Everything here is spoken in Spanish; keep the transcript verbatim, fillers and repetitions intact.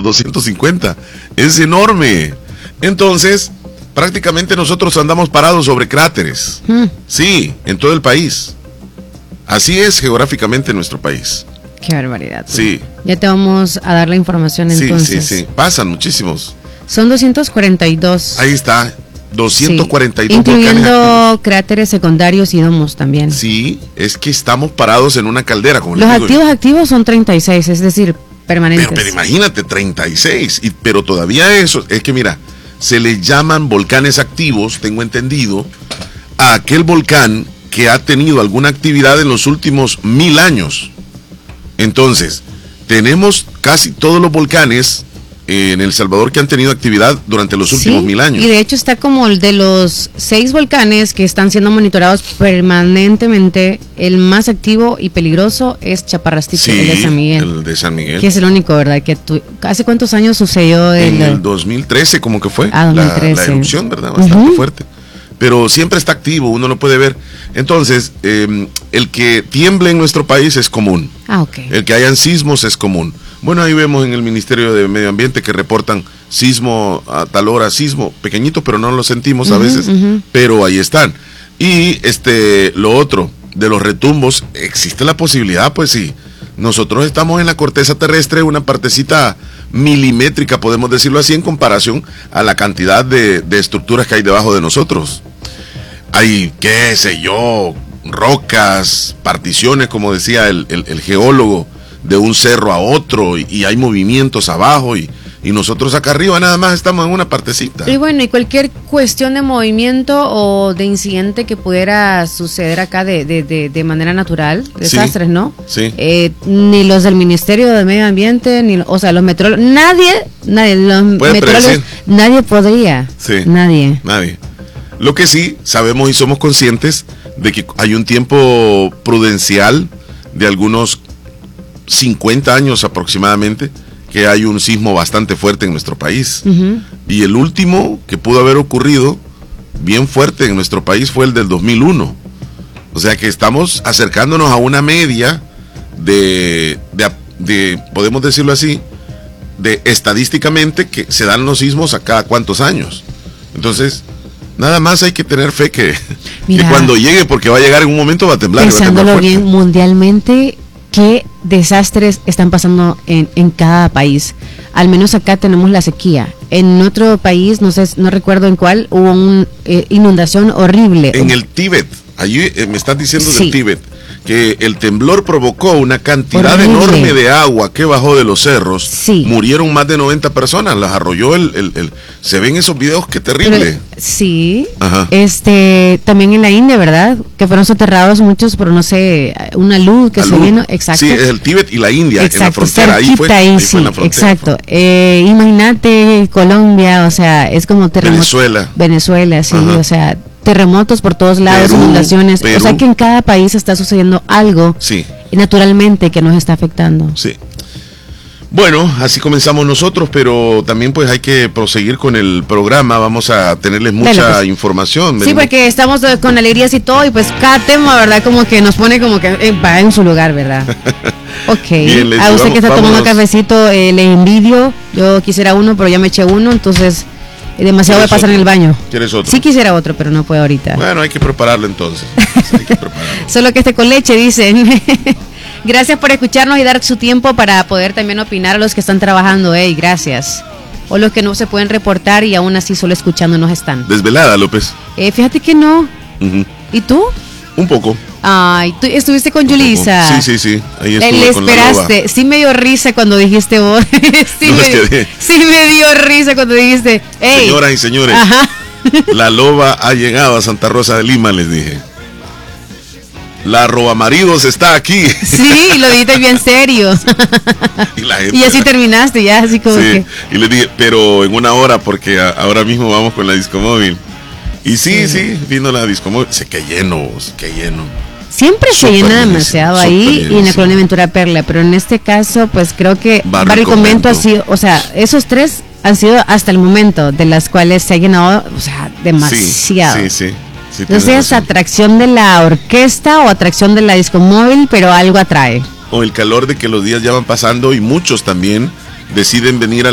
doscientos cincuenta. Es enorme. Entonces, prácticamente nosotros andamos parados sobre cráteres. Hmm. Sí, en todo el país. Así es geográficamente nuestro país. Qué barbaridad. Sí. Ya te vamos a dar la información entonces. Sí, sí, sí. Pasan muchísimos. Son doscientos cuarenta y dos. Ahí está. doscientos cuarenta y dos sí, incluyendo volcanes cráteres secundarios y domos también. Sí, es que estamos parados en una caldera. Como Los les digo. activos activos son treinta y seis, es decir, permanentes. Pero, pero imagínate, treinta y seis. Y, pero todavía eso, es que mira, se le llaman volcanes activos, tengo entendido, a aquel volcán que ha tenido alguna actividad en los últimos mil años. Entonces, tenemos casi todos los volcanes en El Salvador que han tenido actividad durante los últimos sí, mil años. Y de hecho está como el de los seis volcanes que están siendo monitorados permanentemente. El más activo y peligroso es Chaparrastique, sí, el de San Miguel. El de San Miguel. Que es el único, ¿verdad? Que tu, ¿hace cuántos años sucedió? El, en el dos mil trece, como que fue. Ah, dos mil trece. La, la erupción, ¿verdad? Bastante uh-huh. fuerte. Pero siempre está activo, uno lo puede ver. Entonces, eh, el que tiemble en nuestro país es común. Ah, ok. El que hayan sismos es común. Bueno, ahí vemos en el Ministerio de Medio Ambiente que reportan sismo a tal hora, sismo pequeñito, pero no lo sentimos uh-huh, a veces, uh-huh. pero ahí están. Y este, lo otro, de los retumbos, existe la posibilidad, pues sí. Nosotros estamos en la corteza terrestre, una partecita milimétrica, podemos decirlo así, en comparación a la cantidad de, de estructuras que hay debajo de nosotros. Hay, qué sé yo, rocas, particiones, como decía el, el, el geólogo, de un cerro a otro, y, y hay movimientos abajo, y, y nosotros acá arriba nada más estamos en una partecita. Y bueno, y cualquier cuestión de movimiento o de incidente que pudiera suceder acá de, de, de, de manera natural, desastres, sí, ¿no? Sí. Eh, ni los del Ministerio de Medio Ambiente, ni, o sea, los meteorólogos, nadie, nadie, los meteorólogos, nadie podría, sí, nadie. Nadie. Lo que sí sabemos y somos conscientes de que hay un tiempo prudencial de algunos cincuenta años aproximadamente, que hay un sismo bastante fuerte en nuestro país. Uh-huh. Y el último que pudo haber ocurrido bien fuerte en nuestro país fue el del dos mil uno. O sea que estamos acercándonos a una media de, de, de podemos decirlo así, de estadísticamente que se dan los sismos a cada cuántos años. Entonces, nada más hay que tener fe que, Mira, que cuando llegue, porque va a llegar en un momento, va a temblar. Pensándolo va a temblar bien, mundialmente, qué desastres están pasando en, en cada país. Al menos acá tenemos la sequía. En otro país, no sé, no recuerdo en cuál, hubo una eh, inundación horrible. En el Tíbet, allí eh, me estás diciendo sí. del Tíbet, que el temblor provocó una cantidad horrible. enorme de agua que bajó de los cerros. Sí. Murieron más de noventa personas, las arrolló el, el, el se ven esos videos, qué terrible. Pero, sí. Ajá. Este, también en la India, ¿verdad? Que fueron soterrados muchos, pero no sé, una luz que la se luz. vino, exacto. Sí, es el Tíbet y la India, exacto, en la frontera, ahí fue, ahí, ahí sí, fue en la frontera. Exacto. Eh, imagínate Colombia, o sea, es como terremoto. Venezuela. Venezuela, sí, Ajá. o sea, terremotos por todos lados, Perú, inundaciones, Perú. O sea que en cada país está sucediendo algo sí. naturalmente que nos está afectando. Sí. Bueno, así comenzamos nosotros, pero también pues hay que proseguir con el programa, vamos a tenerles mucha Dale, pues. información. Sí, porque estamos con alegrías y todo, y pues cada tema, ¿verdad? Como que nos pone como que eh, va en su lugar, ¿verdad? Ok, Bien, a usted vamos, que está vámonos. tomando cafecito, eh, le envidio, yo quisiera uno, pero ya me eché uno, entonces... demasiado de pasar otro? en el baño. ¿Quieres otro? Sí quisiera otro, pero no puedo ahorita. Bueno, hay que prepararlo entonces. Hay que prepararlo. Solo que esté con leche, dicen. Gracias por escucharnos y dar su tiempo para poder también opinar a los que están trabajando, eh, gracias. O los que no se pueden reportar y aún así solo escuchándonos están. Desvelada, López. Eh, fíjate que no. Uh-huh. ¿Y tú? Un poco. Ay, tú estuviste con Yulisa. Sí, sí, sí. Ahí estuve Le con esperaste. La loba. Sí me dio risa cuando dijiste vos. sí, no, me, es que... sí me dio risa cuando dijiste. Hey. Señoras y señores, Ajá. La loba ha llegado a Santa Rosa de Lima, les dije. La robamaridos está aquí. Sí, lo dijiste bien serio. y, la gente, y así terminaste, ya así como sí, que. Y les dije, pero en una hora, porque a, ahora mismo vamos con la discomóvil. Y sí, sí, sí vino la discomóvil. Se que lleno, que lleno. Siempre se llena demasiado ahí y en la colonia Ventura Perla, pero en este caso, pues creo que Barrio, Barrio Convento ha sido, o sea, esos tres han sido hasta el momento de las cuales se ha llenado, o sea, demasiado. Sí, sí, sí. sí no sé, es atracción de la orquesta o atracción de la discomóvil, pero algo atrae. O el calor de que los días ya van pasando y muchos también deciden venir a